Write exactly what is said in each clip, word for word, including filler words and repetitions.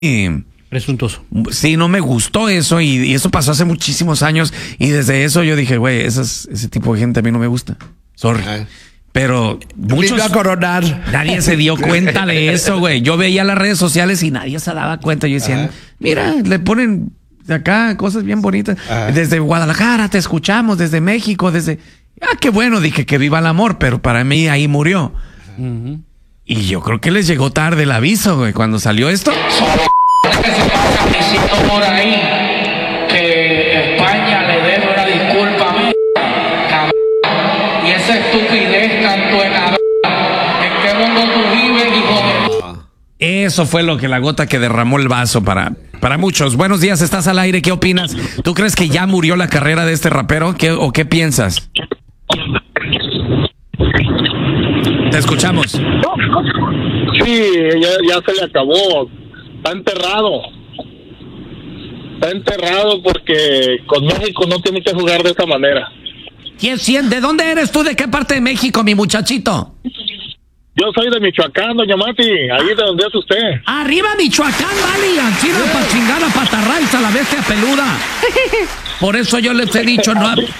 presuntuoso. Sí, no me gustó eso y, y eso pasó hace muchísimos años y desde eso yo dije, güey, ese tipo de gente a mí no me gusta. Sorry. Ay. Pero muchos, a coronar. Nadie se dio cuenta de eso, güey. Yo veía las redes sociales y nadie se daba cuenta. Yo decía, ajá, mira, le ponen de acá cosas bien bonitas. Ajá. Desde Guadalajara te escuchamos, desde México, desde... Ah, qué bueno, dije que viva el amor, pero para mí ahí murió. Uh-huh. Y yo creo que les llegó tarde el aviso, güey, cuando salió esto. Que se pasa diciendo por ahí que España le debe una disculpa a mí, cabrón. Y esa estupidez tanto en la... ¿En qué mundo tú vives, hijo de... Eso fue lo que la gota que derramó el vaso para, para muchos. Buenos días, estás al aire, ¿qué opinas? ¿Tú crees que ya murió la carrera de este rapero? ¿Qué, o qué piensas? Te escuchamos. Sí, ya, ya se le acabó. Está enterrado. Está enterrado porque con México no tiene que jugar de esa manera. ¿Quién, quién, ¿De dónde eres tú? ¿De qué parte de México, mi muchachito? Yo soy de Michoacán, doña Mati, ahí de donde es usted. ¡Arriba Michoacán, vale! ¡Ancina sí, para chingar a patarraiz a la bestia peluda! Por eso yo les he dicho, no... Así,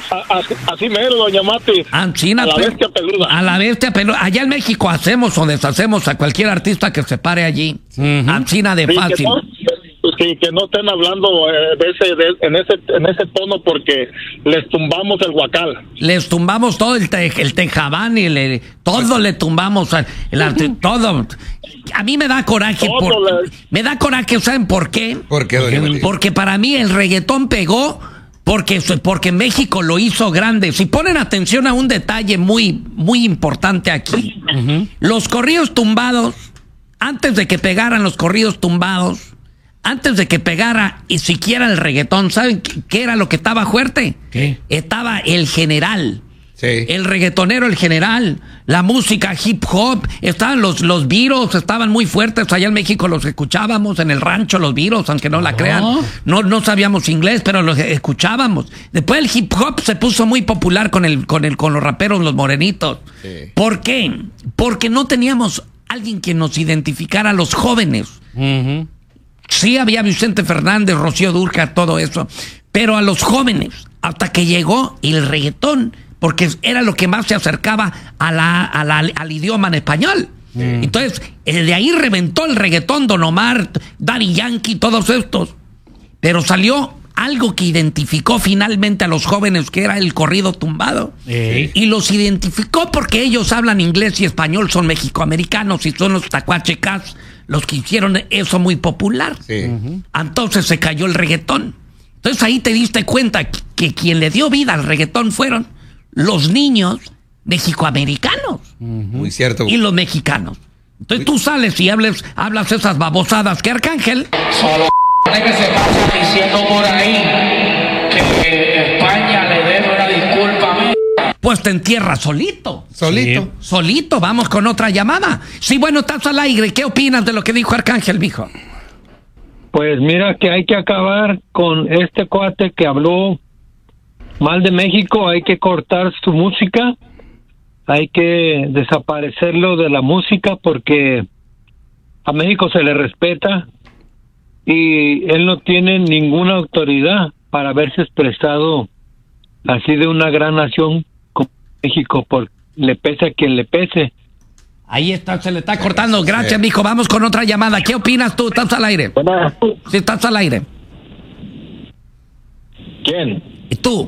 así mero, doña Mati. Ancina, a la bestia peluda. A la bestia peluda. Allá en México hacemos o deshacemos a cualquier artista que se pare allí. Uh-huh. Ancina de sí, fácil. Que no, pues que, que no estén hablando eh, de ese, de, en, ese, en ese tono porque les tumbamos el huacal. Les tumbamos todo el, te, el tejabán y le, todo le tumbamos. El, el, todo. A mí me da coraje. Por, la... Me da coraje, ¿saben por qué? ¿Por qué, doña María? Porque para mí el reggaetón pegó porque, porque México lo hizo grande. Si ponen atención a un detalle muy, muy importante aquí. Uh-huh. Los corridos tumbados, antes de que pegaran los corridos tumbados, antes de que pegara y siquiera el reggaetón, ¿saben qué era lo que estaba fuerte? ¿Qué? Estaba el general. Sí. El reggaetonero, el general, la música hip hop, estaban los, los Beatles, estaban muy fuertes. Allá en México los escuchábamos en el rancho, los Beatles, aunque no la oh. crean. No, no sabíamos inglés, pero los escuchábamos. Después el hip hop se puso muy popular con el, con el, con los raperos, los morenitos. Sí. ¿Por qué? Porque no teníamos alguien que nos identificara a los jóvenes. Uh-huh. Sí había Vicente Fernández, Rocío Dúrcal, todo eso, pero a los jóvenes, hasta que llegó el reggaetón, porque era lo que más se acercaba a la, a la, al idioma en español. Mm. Entonces, de ahí reventó el reggaetón, Don Omar, Daddy Yankee, todos estos. Pero salió algo que identificó finalmente a los jóvenes, que era el corrido tumbado. Sí. Y los identificó porque ellos hablan inglés y español, son mexicoamericanos y son los tacuachecas los que hicieron eso muy popular. Sí. Uh-huh. Entonces se cayó el reggaetón. Entonces ahí te diste cuenta que, que quien le dio vida al reggaetón fueron los niños mexicoamericanos. Uh-huh. Muy cierto. Y los mexicanos. Entonces tú sales y hables, hablas esas babosadas que Arcángel. Solo que se pasa diciendo por ahí que España le debe una disculpa a mí. Pues te entierras solito. Solito. Sí. Solito. Vamos con otra llamada. Sí, bueno, estás al aire. ¿Qué opinas de lo que dijo Arcángel, mijo? Pues mira que hay que acabar con este cuate que habló mal de México. Hay que cortar su música. Hay que desaparecerlo de la música porque a México se le respeta y él no tiene ninguna autoridad para haberse expresado así de una gran nación como México, por le pese a quien le pese. Ahí está, se le está cortando. Gracias, mijo. Vamos con otra llamada. ¿Qué opinas tú? ¿Estás al aire? Bueno. Sí, estás al aire. ¿Quién? ¿Y tú?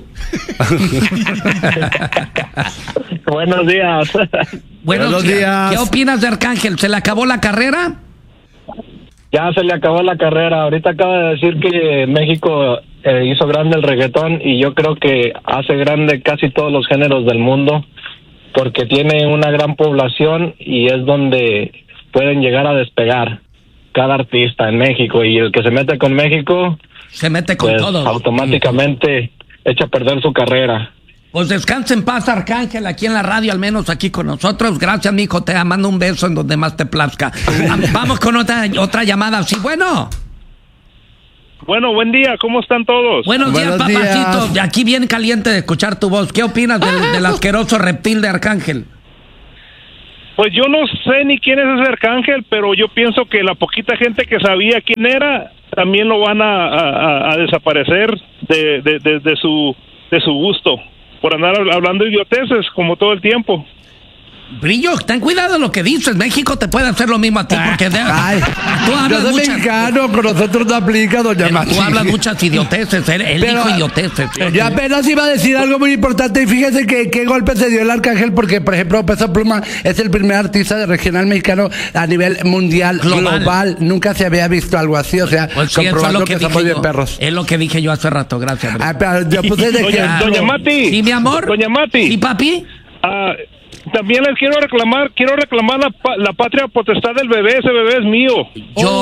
Buenos días. Buenos, Buenos días. días. ¿Qué opinas de Arcángel? ¿Se le acabó la carrera? Ya se le acabó la carrera. Ahorita acaba de decir que México eh, hizo grande el reggaetón y yo creo que hace grande casi todos los géneros del mundo porque tiene una gran población y es donde pueden llegar a despegar cada artista en México, y el que se mete con México se mete con pues, todo. Automáticamente echa a perder su carrera. Pues descansa en paz, Arcángel, aquí en la radio, al menos aquí con nosotros. Gracias, mijo, te mando un beso en donde más te plazca. Vamos con otra otra llamada. Sí, bueno. Bueno, buen día, ¿cómo están todos? Buenos, Buenos días, papacito. días. Aquí bien caliente de escuchar tu voz. ¿Qué opinas del, del asqueroso reptil de Arcángel? Pues yo no sé ni quién es ese Arcángel, pero yo pienso que la poquita gente que sabía quién era también lo van a, a, a desaparecer de, de, de, de su de su gusto por andar hablando idioteces como todo el tiempo. Brillo, ten cuidado lo que dices. México te puede hacer lo mismo a ti porque de, Ay, tú yo hablas soy muchas, mexicano, con nosotros no aplica, doña Mati. tú hablas muchas idioteces. Él, él Pero, dijo idioteces. Yo apenas iba a decir algo muy importante y fíjese que qué golpe se dio el Arcángel porque, por ejemplo, Peso Pluma es el primer artista de regional mexicano a nivel mundial, global. global. Nunca se había visto algo así, o sea, Pues sí, eso es comprobando lo que, que somos dije bien yo. perros. Es lo que dije yo hace rato, gracias. Brillo. Ah, pero yo puse de Doña, ejemplo. doña Mati. ¿Sí, mi amor? Doña Mati. ¿Sí, papi? Ah, también les quiero reclamar, quiero reclamar la, pa- la patria potestad del bebé. Ese bebé es mío. Yo.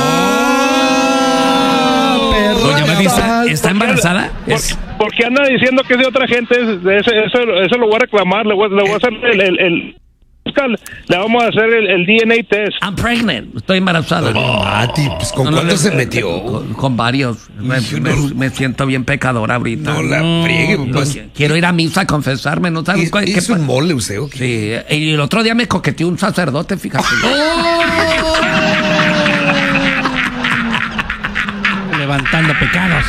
Ah, perro. Doña Mati, ¿está, está embarazada? Por- Es- porque anda diciendo que es de otra gente. Es- de ese, eso, eso lo voy a reclamar. Le voy, le voy a hacer el, el, el- le vamos a hacer el, el D N A test. I'm pregnant. Estoy embarazada. Mati, pues ¿con No, no, cuántos no, se metió? Con, con varios. Me, me- me siento bien pecadora ahorita. No la friegue, No, pues. Quiero ir a misa a confesarme, ¿no sabes cuál? qué ¿Es un pa- mole usted o qué? Sí, y el otro día me coqueteó un sacerdote, fíjate. Levantando pecados.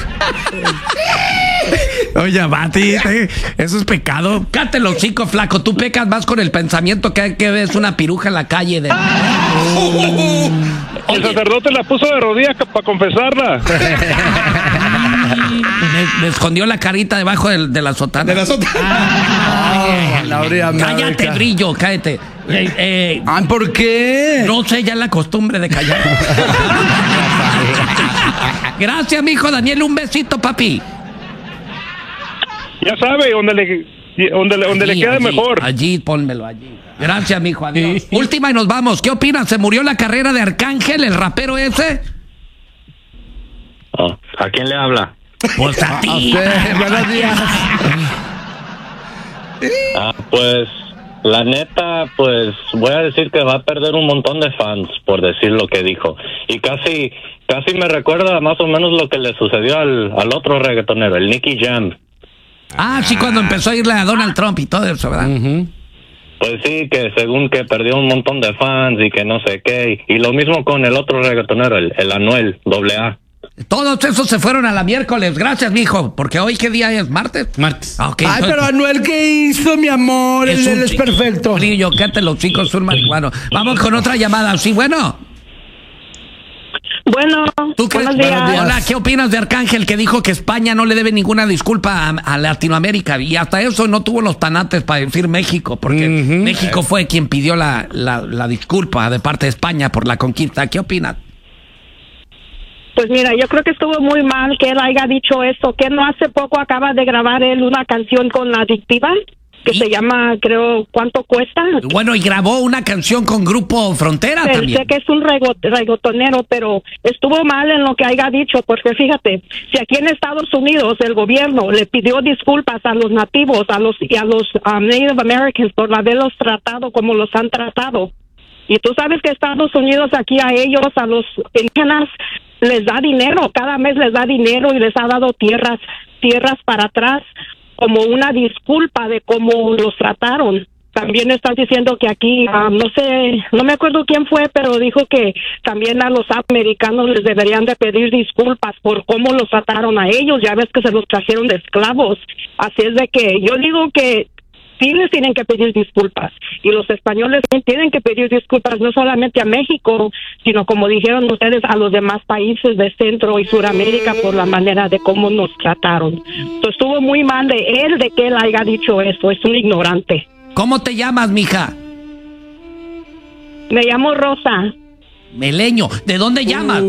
Oye, Mati, te- eso es pecado. Cállate los chicos, flaco. Tú pecas más con el pensamiento que, que ves una piruja en la calle. De... El sacerdote la puso de rodillas para confesarla. me, me escondió la carita debajo del- de, la sotana. De la sota. Ah, la orilla Cállate, mágica. Brillo, cállate. Eh, eh, Ah, ¿por qué? no sé, ya la costumbre de callar. Gracias, mijo Daniel. Un besito, papi. Ya sabe, donde le, donde le, donde le Allí, quede allí, mejor. Allí, pónmelo allí. Gracias, mijo. Adiós. Última y nos vamos. ¿Qué opinas? ¿Se murió la carrera de Arcángel, el rapero ese? Oh, ¿a quién le habla? Pues a A ti. usted, buenos días. Ah, pues, la neta, pues, voy a decir que va a perder un montón de fans por decir lo que dijo. Y casi, casi me recuerda más o menos lo que le sucedió al, al otro reggaetonero, el Nicky Jam. Ah, sí, cuando empezó a irle a Donald Trump y todo eso, ¿verdad? Pues sí, que según que perdió un montón de fans y que no sé qué. Y lo mismo con el otro reggaetonero, el, el Anuel, doble A. Todos esos se fueron a la miércoles. Gracias, mijo. Porque hoy, ¿qué día es? ¿Martes? Martes. Ah, ok. Ay, entonces- pero Anuel, ¿qué hizo, mi amor? Él, él un es chico perfecto. Brillo, cállate los chicos, un marihuano. Vamos con otra llamada. Sí, bueno. Bueno, ¿Tú crees? buenos días. Hola, ¿qué opinas de Arcángel que dijo que España no le debe ninguna disculpa a, a Latinoamérica? Y hasta eso no tuvo los tanates para decir México, porque México fue quien pidió la, la, la disculpa de parte de España por la conquista. ¿Qué opinas? Pues mira, yo creo que estuvo muy mal que él haya dicho esto, que no hace poco acaba de grabar él una canción con la Adictiva, que ¿Y? se llama, creo, ¿Cuánto cuesta? Bueno, y grabó una canción con Grupo Frontera Sé también. que es un rego- reggaetonero, pero estuvo mal en lo que haya dicho, porque fíjate, si aquí en Estados Unidos el gobierno le pidió disculpas a los nativos a los y a los um, Native Americans por haberlos tratado como los han tratado, y tú sabes que Estados Unidos aquí a ellos, a los indígenas, les da dinero, cada mes les da dinero y les ha dado tierras, tierras para atrás, como una disculpa de cómo los trataron. También están diciendo que aquí, ah, no sé, no me acuerdo quién fue, pero dijo que también a los americanos les deberían de pedir disculpas por cómo los trataron a ellos. Ya ves que se los trajeron de esclavos. Así es de que yo digo que sí les tienen que pedir disculpas. Y los españoles tienen que pedir disculpas no solamente a México, sino como dijeron ustedes, a los demás países de Centro y Suramérica por la manera de cómo nos trataron. Entonces, estuvo muy mal de él, de que él haya dicho eso. Es un ignorante. ¿Cómo te llamas, mija? Me llamo Rosa. Meleño. ¿De dónde llamas?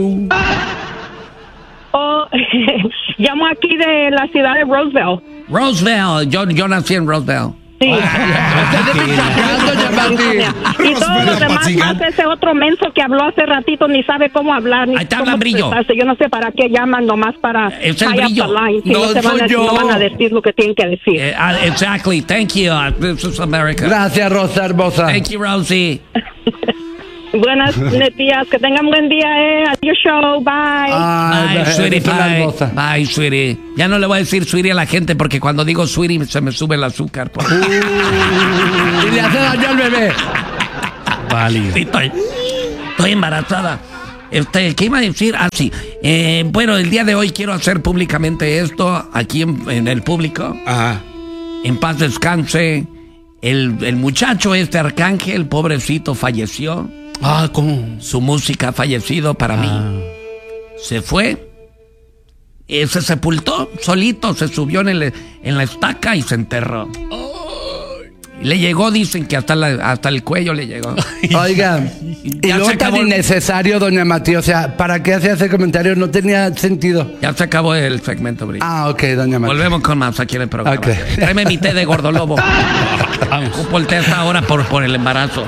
Oh, llamo aquí de la ciudad de Roseville. Roseville. Yo, yo nací en Roseville. Sí. Doña Mati. Y todos los demás, más ese otro menso que habló hace ratito, ni sabe cómo hablar, ni Ahí te cómo habla Brillo. expresarse. Yo no sé para qué llaman, nomás para Es el high up Brillo. the line. Si No, no, se van soy a, yo. no van a decir lo que tienen que decir. Eh, ah, exactly. Thank you. Uh, this is America. Gracias, Rosa hermosa. Thank you, Rosie. Buenas días, que tengan buen día, eh. A your show, bye. Ay, Bye, sweetie eres una pie. hermosa. Bye, sweetie. Ya no le voy a decir sweetie a la gente porque cuando digo sweetie se me sube el azúcar. por- Y le hace daño al bebé. Válido. Sí, estoy, estoy embarazada. Este, ¿qué iba a decir? Ah, sí. Eh, bueno, el día de hoy quiero hacer públicamente esto aquí en, en el público. Ajá. En paz descanse. El, el muchacho este Arcángel, pobrecito, falleció. Ah, ¿cómo? Su música ha fallecido para Ah. mí. Se fue. Eh, se sepultó solito, se subió en, el, en la estaca y se enterró. Le llegó, dicen que hasta, la, hasta el cuello le llegó. Oiga, y Ya luego se tan acabó el- innecesario, doña Mati. O sea, ¿para qué hacía ese comentario? No tenía sentido. Ya se acabó el segmento, Bri. Ah, ok, doña Mati. Volvemos con más aquí en el programa. Ok. Tráeme mi té de gordolobo. Vamos. Ocupo el té hasta ahora por, por el embarazo.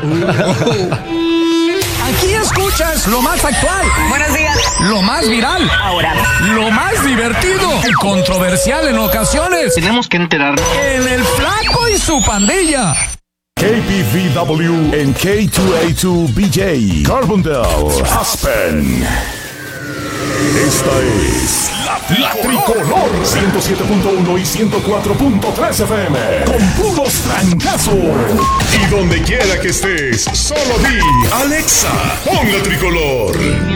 Aquí escuchas lo más actual. Buenos días. Lo más viral. Ahora. Lo más divertido. Y controversial en ocasiones. Tenemos que enterarnos. En el Flaco y su pandilla. K P V W en K dos A dos B J, Carbondale, Aspen. Esta es la, la Tricolor ciento siete punto uno y ciento cuatro punto tres F M con puros trancazos. Y donde quiera que estés, solo di Alexa, pon la Tricolor.